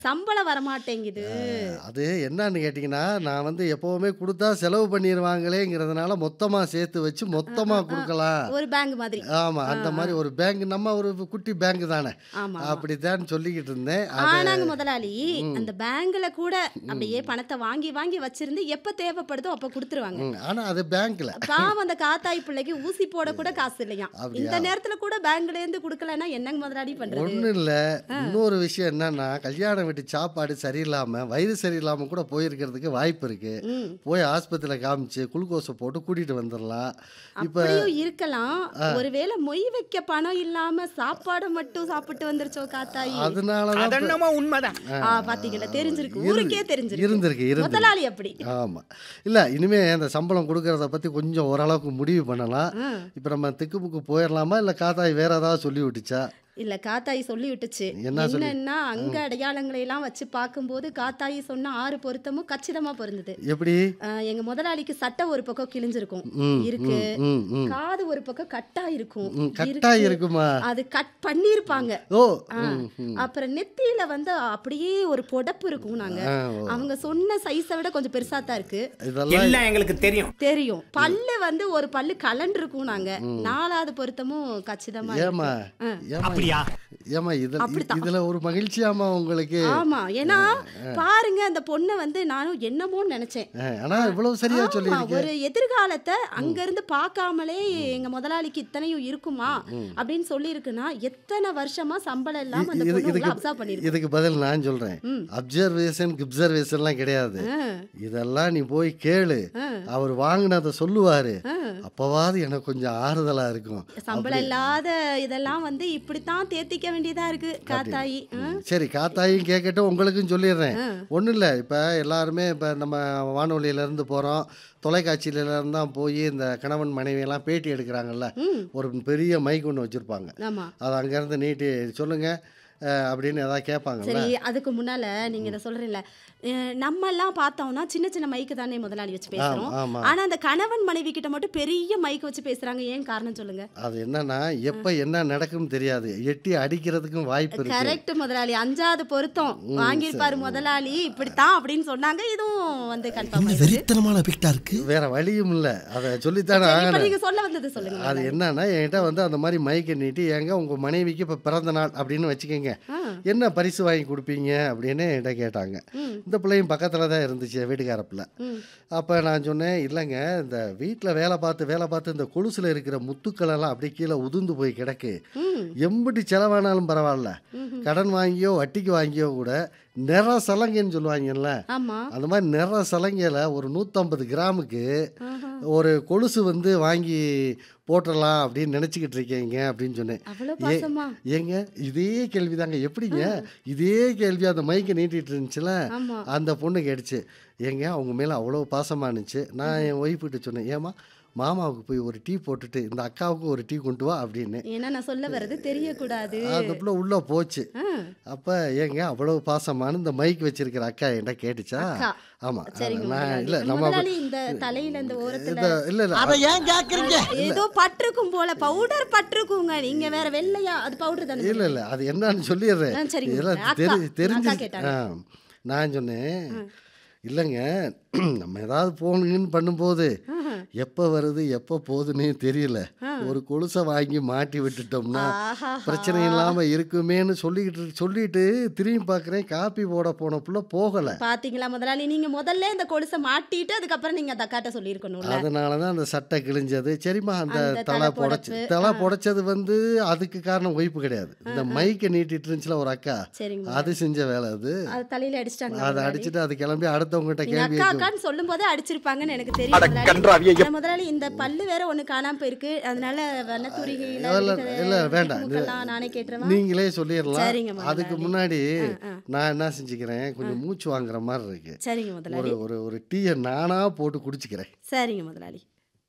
சம்பளம் வரமாட்டேங்குது. அது என்னன்னு கேட்டீங்கன்னா, நான் வந்து எப்பவுமே குடுத்தா செலவு பண்ணிருவாங்களேங்கிறதுனால மொத்தமா சேர்த்து வச்சு மொத்தமா அ. குடுக்கலாம். ஒரு பேங்க் மாதிரி. ஆமா. ஆ, அந்த ஆ. மாரி ஒரு பேங்க் நம்ம ஒரு குட்டி பேங்க் தானே. ஆமாமா. அப்படித்தான் சொல்லிக்கிட்டு இருந்தேன். ஆனாங்க முதலாளி, ம். அந்த பேங்க்ல கூட அப்படியே ம். பணத்த வாங்கி வாங்கி வச்சிருந்து எப்ப தேவைப்படுதோ அப்ப குடுத்துருவாங்க. ஆனா அது பேங்க்ல. பாவம் அந்த காத்தாய் பிள்ளைக்கு ஊசி போட கூட காசு இல்லையாம். அப்படியா? இந்த நேரத்துல கூட பேங்க்லேருந்து குடுக்கலன்னா என்னங்க முதலாளி பண்றது? ஒண்ணும் இல்ல. ஆ. இன்னொரு விஷயம் என்னன்னா, கல்யாண வீட்டு சாப்பாடு சரியில்லாம, வயிறு சரியில்லாம கூட போயிருக்கிறதுக்கு வாய்ப்பு இருக்கு. ம். போய் ஆஸ்பத்திரியில காமிச்சு, குளுக்கோஸ போட்டு கூட்டிட்டு வந்துரலாம். இப்ப அப்படியும் இருக்கலாம். ஆ. ஒருவேளை மொய் வைக்க பணம் இல்லாம சாப்பாட மட்டும் சாப்பிட்டு வந்துருச்சோ காத்தாயி. அதனால தான் அதென்னமோ உண்மைதான். பாத்தீங்களா தெரிஞ்சிருக்கு. ஊருக்கே தெரிஞ்சிருக்கு. இருந்திருக்கு. முதலாளி அப்படி. ஆமா. இல்ல இனிமே அந்த சம்பளம் குடுக்கறத பத்தி கொஞ்சம் ஓரளவுக்கு முடிவு பண்ணலாம். ஆ. இப்ப நம்ம திக்குமுக்கு போயிரலாமா? இல்ல காத்தாய் வேற ஏதாவது சொல்லி விட்டுச்சா? இல்ல காத்தாயி சொல்லி விட்டுச்சு. என்ன சொல்லி என்னன்னா அங்க அடையாளங்களை எல்லாம் வச்சு பார்க்கும்போது காத்தாயி சொன்ன 6 பொருத்தமும் கச்சிதமா பொருந்தது. எப்படி? எங்க முதலாளிக்கு சட்டை ஒரு பக்கம் கிழிஞ்சிருக்கும். ம், இருக்கு. ம், ம், ம். காது ஒரு பக்கம் கட்டா இருக்கும். கட்டா இருக்கு. இருக்குமா? அது கட் பண்ணிருப்பாங்க. ஓ! ஆ. ம், ம். அப்புறம் நெத்தியில வந்து அப்படியே ஒரு புடப்பு இருக்கும். நாங்க ஆ, ஓ. அவங்க சொன்ன சைஸை விட கொஞ்சம் பெருசா தான் இருக்கு. இதெல்லாம் எல்லாம் எங்களுக்கு தெரியும். தெரியும். பல்லு வந்து ஒரு பல்லு கலண்டிருக்கும். நாங்க 4வது பொருத்தமும் கச்சிதமா ஏமா? இருக்கு. ஏமா? அப்படியா? ஏமா அப்படித்தான். இதுல ஒரு மகிழ்ச்சியாமா உங்களுக்கு? ஆமா. ஏன்னா பாருங்க அந்த பொண்ணை வந்து நானும் என்னமோன்னு நினைச்சேன். ஆனா இவ்வளவு சரியா ஆமா, சொல்லியிருக்கே. ஒரு எதிர்காலத்தை அங்க இருந்து பார்க்காமலே எங்க முதலாளிக்கு இத்தனையும் இருக்குமா அப்படின்னு சொல்லி இருக்குன்னா எத்தனை வருஷமா சம்பளம் இல்லாம அந்த பொண்ணு உங்களை அப்சர்வ் பண்ணிருக்கு. இதுக்கு பதில் நான் சொல்றேன். ம். அப்சர்வேஷன் கிப்சர்வேஷன்லாம் கிடையாது. ஆ, இதெல்லாம் நீ போய் கேளு. ஆ, அவர் வாங்கினதை சொல்லுவாரு. ஆ. அப்பவாது எனக்கு கொஞ்சம் ஆறுதலா இருக்கும். சம்பளம் இல்லாத இதெல்லாம் வந்து இப்படித்தான் தேத்திக்க வேண்டியதா இருக்கு காத்தாயி. சரி, காத்தாயும் கேட்கட்டும், உங்களுக்கும் சொல்லிடுறேன். ஒன்றும் இல்லை, இப்போ எல்லாருமே இப்போ நம்ம வானொலியிலேருந்து போகிறோம், தொலைக்காட்சியிலேருந்து தான் போய் இந்த கணவன் மனைவியெல்லாம் பேட்டி எடுக்கிறாங்கல்ல, ம். ஒரு பெரிய மைக் ஒன்று வச்சுருப்பாங்க. ஆமா. அது அங்கேருந்து நீட்டி சொல்லுங்கள் அப்படின்னு எதாவது கேட்பாங்கல்ல. சரி, அதுக்கு முன்னால நீங்க இதை சொல்றீங்கல்ல, நம்ம எல்லாம் பார்த்தோம்னா சின்ன சின்ன மைக்கு தானே முதலாளி வச்சு பேசுறோம். ஆமாம். ஆனா அந்த கணவன் மனைவி கிட்ட மட்டும் பெரிய மைக் வச்சு பேசுறாங்க. ஏன் காரணம் சொல்லுங்க. அது என்னன்னா, எப்போ என்ன நடக்கும்னு தெரியாது, எட்டி அடிக்கிறதுக்கும் வாய்ப்பு இருக்கு. கரெக்ட் முதலாளி. 5வது பொருத்தம் வாங்கியிருப்பாரு முதலாளி. இப்படித்தான் அப்படின்னு சொன்னாங்க. இதுவும் வந்து கன்ஃபார்ம் ஆயிடுச்சு. வெறித்தனமான பிக்டா இருக்கு. வேற வழியும் இல்லை, அதை சொல்லித்தானே சரி, இப்ப ஆகணும். நீங்க சொல்ல வந்தது சொல்லுங்க அது முதலாளி. என்னன்னா, என்கிட்ட வந்து அந்த மாதிரி மைக்கை நீட்டி, ஏங்க உங்கள் மனைவிக்கு இப்போ பிறந்த நாள் அப்படின்னு வச்சுக்கோங்க, ஆ, என்ன பரிசு வாங்கி கொடுப்பீங்க அப்படின்னு என்கிட்ட கேட்டாங்க. ம், இந்த பிள்ளையும் பக்கத்தில் தான் இருந்துச்சு, வீட்டுக்கார பிள்ளை. ம். அப்போ நான் சொன்னேன், இல்லைங்க இந்த வீட்டில் வேலை பார்த்து இந்த கொலுசில் இருக்கிற முத்துக்களெல்லாம் அப்படியே கீழே உதிர்ந்து போய் கிடக்கு, ம், எம்பிட்டு செலவானாலும் பரவாயில்ல, ம்ஹும். கடன் வாங்கியோ வட்டிக்கு வாங்கியோ கூட நிற சலங்கைன்னு சொல்லுவாங்கல்ல, ஆமா. அந்த மாதிரி நிற சலங்கையில் ஒரு 150 கிராமுக்கு ஆஹா. ஒரு கொலுசு வந்து வாங்கி போட்டுடலாம் அப்படின்னு நினச்சிக்கிட்டு இருக்கீங்க அப்படின்னு சொன்னேன். அவ்வளவு ஏ பாசமா? ஏங்க இதே கேள்வி தாங்க, எப்படிங்க இதே கேள்வி அந்த மைக்கை நீட்டிட்டு இருந்துச்சுல, ஆமா. அந்த பொண்ணு கேட்டுச்சு. ஏங்க அவங்க மேலே அவ்வளோ பாசமாக இருந்துச்சு. நான் என் ஒய்ஃப்கிட்ட சொன்னேன், ஏமா மாமாவுக்கு போய் ஒரு டீ போட்டுட்டு இந்த அக்காவுக்கு ஒரு டீ கொண்டு வா அப்படின்னு. ஏன்னா நான் சொல்ல வர்றது தெரியக்கூடாது. அந்த பிள்ளை உள்ளே போச்சு. ஆ, அப்போ ஏங்க அவ்வளோ பாசமானு இந்த மைக் வச்சிருக்கிற அக்கா என்கிட்ட கேட்டுச்சா? அக்கா. ஆமாம். சரிங்க நான் முதலாளி. இல்லை நம்ம முதலாளி இந்த தலையில இந்த ஓரத்துல இல்லை இல்லை அதை ஏன் கேக்குறீங்க? ஏதோ பட்டிருக்கும் போல, பவுடர் பட்டிருக்குங்க. நீங்க வேற வெள்ளையா? அது பவுடர் தானே? இல்லை இல்லை அது என்னன்னு சொல்லிடுறேன். சரிங்க இதெல்லாம் முதலாளி. அக்கா தெரிஞ்சு அக்கா கேட்டாங்க. நான் சொன்னேன், இல்லைங்க நம்ம ஏதாவது போனுங்கன்னு பண்ணும்போது ஆஹா. எப்போ வருது எப்போ போகுதுன்னே தெரியல, ஒரு கொலுசை வாங்கி மாட்டி விட்டுட்டோம்னா ஆஹா. பிரச்சனை இல்லாமல் இருக்குமேன்னு சொல்லிட்டு திரும்பி பார்க்குறேன், காப்பி போட போன புள்ள போகலை. பாத்தீங்களா முதலாளி, நீங்க முதல்ல இந்த கொலுசை மாட்டிட்டு அதுக்கப்புறம் நீங்க அந்த அக்காட்ட சொல்லியிருக்கணும்ல. அதனால தான் அந்த சட்டை கிழிஞ்சது. சரிம்மா, அந்த அந்த தலை தலை தலை புடைச்சது வந்து அதுக்கு காரணம் ஒய்ப்பு கிடையாது, இந்த மைக்கை நீட்டிட்டு இருந்துச்சுல ஒரு அக்கா, சரிங்க. அது செஞ்ச வேலை. அது அது தலையில அடிச்சிட்டாங்க. அதை அடிச்சுட்டு அது கிளம்பி அடுத்தவங்ககிட்ட நீங்க கேள்வி அக்கா கேட்கும். அக்கான்னு சொல்லும் போதே அடிச்சிருப்பாங்கன்னு எனக்கு தெரியும் முதலாளி. ஆனா முதலாளி இந்த பல்லு வேற ஒண்ணு காணாம போயிருக்கு. அதனால வண்ணத்தூரிகையில இல்ல வேண்டாம், நானே கேட்டுறவா. நீங்களே சொல்லிடலாம். சரிங்க முதலாளி. அதுக்கு முன்னாடி ஆ. நான் என்ன செஞ்சுக்கிறேன், கொஞ்சம் மூச்சு வாங்குற மாதிரி இருக்கு, சரிங்க முதலாளி. ஒரு டீயை நானா போட்டு குடிச்சுக்கிறேன். சரிங்க முதலாளி.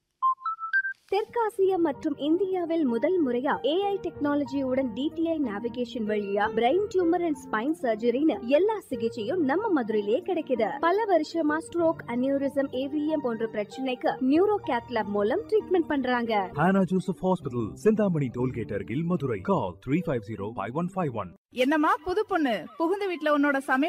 தெற்காசியா மற்றும் இந்தியாவில் முதல் முறையா AI டெக்னாலஜியுடன் DTI நேவிகேஷன் வழியா பிரெயின் டியூமர் அண்ட் ஸ்பைன் சர்ஜரின்னு எல்லா சிகிச்சையும் நம்ம மதுரையிலே கிடைக்குது. பல வருஷமா ஸ்ட்ரோக், அனியூரிசம், AVM போன்ற பிரச்சனைக்கு நியூரோ கேத்லாப் மூலம் ட்ரீட்மெண்ட் பண்றாங்க. Hannah Joseph Hospital, Sindhamani Tollgate அருகில் மதுரை. Call 350-5151. என்னம்மா புது பொண்ணு, புகுந்த வீட்ல உன்னோட சமையல்